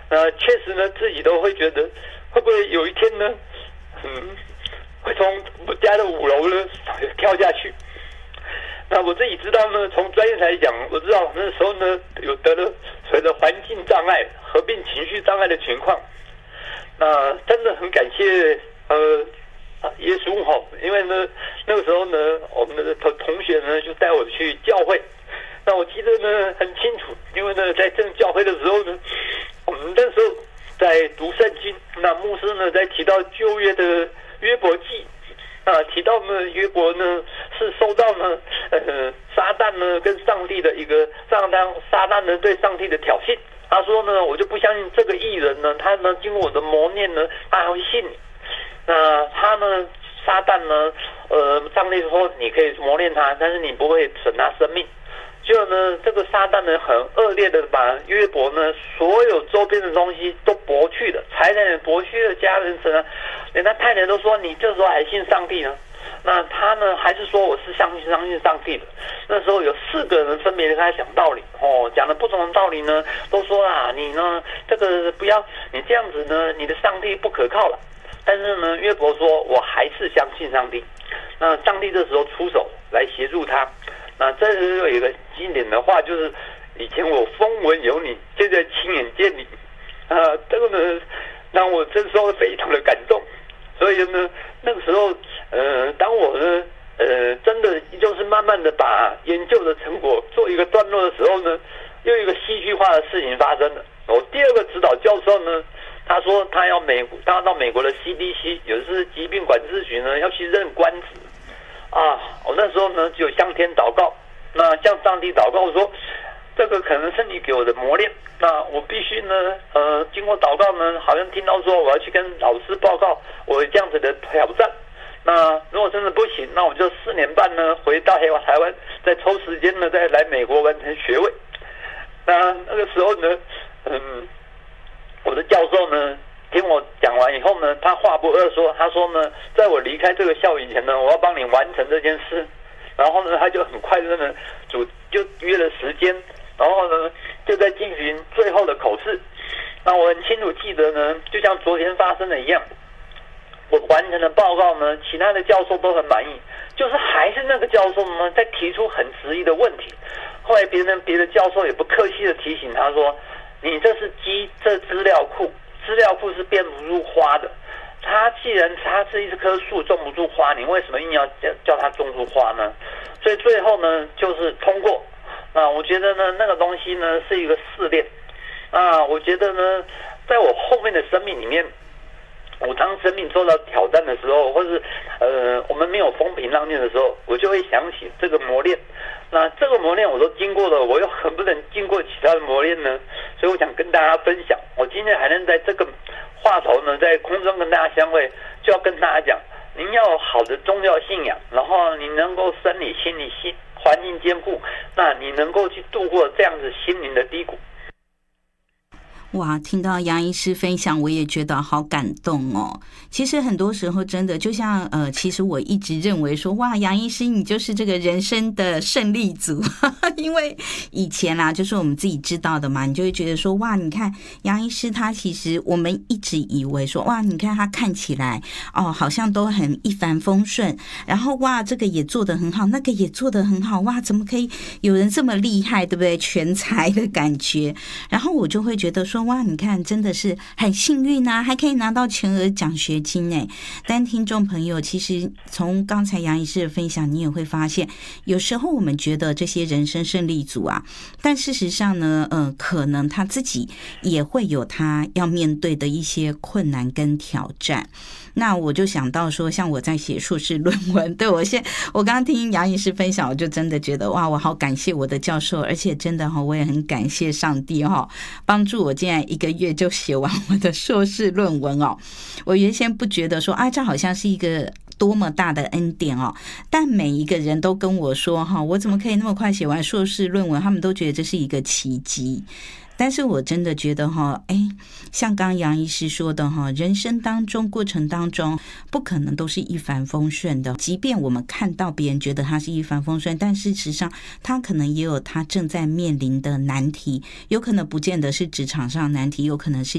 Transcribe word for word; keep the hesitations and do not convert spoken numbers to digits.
那确实呢，自己都会觉得，会不会有一天呢，嗯，会从我家的五楼呢跳下去。那我自己知道呢，从专业来讲，我知道那时候呢有得了所谓的环境障碍合并情绪障碍的情况。那真的很感谢呃耶稣哈，因为呢那个时候呢，我们的同同学呢就带我去教会。那我记得呢很清楚，因为呢在正教会的时候呢，我们那时候在读圣经，那牧师呢在提到旧约的约伯记。啊，提到呢，约伯呢是受到呢，呃，撒旦呢跟上帝的一个撒旦撒旦呢对上帝的挑衅。他说呢，我就不相信这个艺人呢，他呢经过我的磨练呢，他还会信你。那他呢，撒旦呢，呃，上帝说你可以磨练他，但是你不会损他生命。结果呢，这个撒旦呢很恶劣的把约伯呢所有周边的东西都夺去了，财产也夺去了，家人什么，连他太太都说你这时候还信上帝呢？那他呢还是说我是相信相信上帝的。那时候有四个人分别跟他讲道理哦，讲了不同的道理呢，都说啊你呢这个不要你这样子呢，你的上帝不可靠了。但是呢，约伯说我还是相信上帝。那上帝这时候出手来协助他。那这是有一个经典的话，就是以前我风闻有你，现在亲眼见你，啊，这个呢让我这时候非常的感动。所以呢，那个时候，呃，当我呢，呃，真的就是慢慢的把研究的成果做一个段落的时候呢，又有一个戏剧化的事情发生了。我第二个指导教授呢，他说他要美，他要到美国的 C D C， 也就是疾病管制局呢，要去任官职。啊，我那时候呢就向天祷告，那向上帝祷告，我说这个可能是你给我的磨练，那我必须呢，呃，经过祷告呢，好像听到说我要去跟老师报告我这样子的挑战。那如果真的不行，那我就四年半呢回到台湾，再抽时间呢再来美国完成学位。那那个时候呢，嗯，我的教授呢。听我讲完以后呢，他话不二说，他说呢，在我离开这个校以前呢，我要帮你完成这件事。然后呢，他就很快的呢，主就约了时间，然后呢，就在进行最后的口试。那我很清楚记得呢，就像昨天发生的一样，我完成的报告呢，其他的教授都很满意，就是还是那个教授呢，在提出很质疑的问题。后来别人别的教授也不客气的提醒他说，你这是基这资料库。资料库是变不出花的，它既然它是一棵树种不出花，你为什么硬要叫叫它种出花呢？所以最后呢，就是通过。啊，我觉得呢，那个东西呢是一个试炼。啊，我觉得呢，在我后面的生命里面，我当生命受到挑战的时候，或是呃我们没有风平浪静的时候，我就会想起这个磨练。那这个磨练我都经过了，我又很不能经过其他的磨练呢，所以我想跟大家分享。我今天还能在这个话头呢，在空中跟大家相会，就要跟大家讲，您要有好的宗教信仰，然后你能够生理、心理、心环境兼顾，那你能够去度过这样子心灵的低谷。 哇，听到杨医师分享，我也觉得好感动哦。其实很多时候真的就像呃，其实我一直认为说，哇，杨医师你就是这个人生的胜利组，因为以前啦、啊，就是我们自己知道的嘛，你就会觉得说，哇，你看杨医师他其实我们一直以为说，哇，你看他看起来哦，好像都很一帆风顺，然后哇，这个也做得很好，那个也做得很好，哇，怎么可以有人这么厉害，对不对？全才的感觉，然后我就会觉得说。哇，你看真的是很幸运啊，还可以拿到全额奖学金哎。但听众朋友，其实从刚才杨医师的分享，你也会发现，有时候我们觉得这些人生胜利组啊，但事实上呢，呃，可能他自己也会有他要面对的一些困难跟挑战。那我就想到说，像我在写硕士论文，对我现我刚刚听杨医师分享，我就真的觉得哇，我好感谢我的教授，而且真的哈，我也很感谢上帝哈，帮助我竟然一个月就写完我的硕士论文哦。我原先不觉得说，啊，这好像是一个多么大的恩典哦，但每一个人都跟我说哈，我怎么可以那么快写完硕士论文？他们都觉得这是一个奇迹。但是我真的觉得哈，哎，像刚杨医师说的哈，人生当中过程当中不可能都是一帆风顺的，即便我们看到别人觉得他是一帆风顺，但事实上他可能也有他正在面临的难题，有可能不见得是职场上难题，有可能是